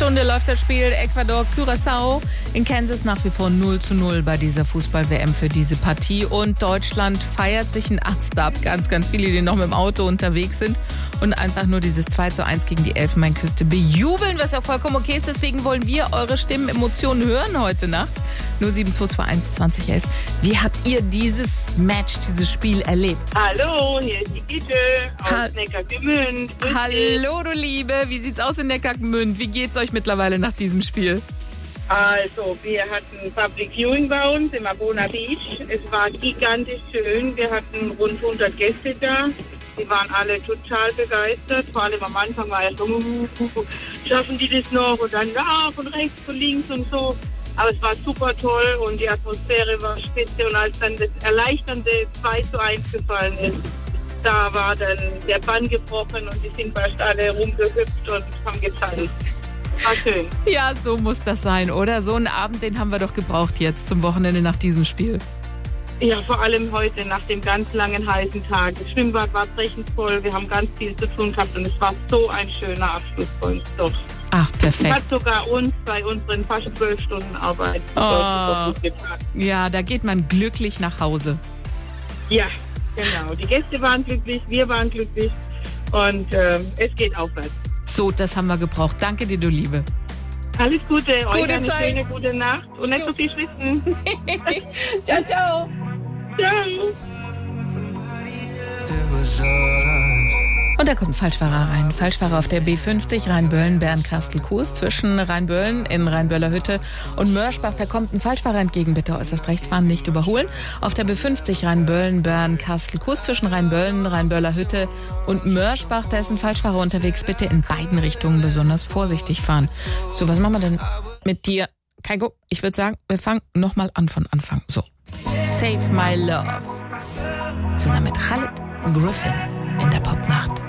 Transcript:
Stunde läuft das Spiel Ecuador-Curaçao in Kansas nach wie vor 0:0 bei dieser Fußball-WM für diese Partie. Und Deutschland feiert sich einen Ast ab. Ganz, ganz viele, die noch mit dem Auto unterwegs sind und einfach nur dieses 2:1 gegen die Elfenbeinküste bejubeln, was ja vollkommen okay ist. Deswegen wollen wir eure Stimmen, Emotionen hören heute Nacht. 07221 2011. Wie habt ihr dieses Match, dieses Spiel erlebt? Hallo, hier ist die Gitte aus Neckargemünd. Hallo, du Liebe. Wie sieht's aus in Neckargemünd? Wie geht's euch mittlerweile nach diesem Spiel? Also, wir hatten Public Viewing bei uns im Abona Beach. Es war gigantisch schön. Wir hatten rund 100 Gäste da. Die waren alle total begeistert. Vor allem am Anfang war es so, schaffen die das noch? Und dann von rechts, von links und so. Aber es war super toll und die Atmosphäre war spitze. Und als dann das erleichternde 2:1 gefallen ist, da war dann der Bann gebrochen und die sind fast alle rumgehüpft und haben getanzt. War schön. Ja, so muss das sein, oder? So einen Abend, den haben wir doch gebraucht jetzt zum Wochenende nach diesem Spiel. Ja, vor allem heute nach dem ganz langen, heißen Tag. Das Schwimmbad war brechend voll. Wir haben ganz viel zu tun gehabt und es war so ein schöner Abschluss für uns. Doch. Ach, perfekt. Hat sogar uns bei unseren fast 12 Stunden Arbeit gut getan. Ja, da geht man glücklich nach Hause. Ja, genau. Die Gäste waren glücklich, wir waren glücklich und es geht aufwärts. So, das haben wir gebraucht. Danke dir, du Liebe. Alles Gute, euch eine Zeit. schöne, gute Nacht und nicht so viel schwitzen. Ciao, ciao. Ciao. Und da kommt ein Falschfahrer rein. Falschfahrer auf der B50 Rheinböllen-Bernkastel-Kues zwischen Rheinböllen in Rheinböller Hütte und Mörschbach. Da kommt ein Falschfahrer entgegen. Bitte äußerst rechts fahren, nicht überholen. Auf der B50 Rheinböllen-Bernkastel-Kues zwischen Rheinböllen, Rheinböller Hütte und Mörschbach. Da ist ein Falschfahrer unterwegs. Bitte in beiden Richtungen besonders vorsichtig fahren. So, was machen wir denn mit dir? Kaiko, ich würde sagen, wir fangen nochmal an von Anfang. So. Save My Love. Zusammen mit Khalid Griffin in der Popnacht.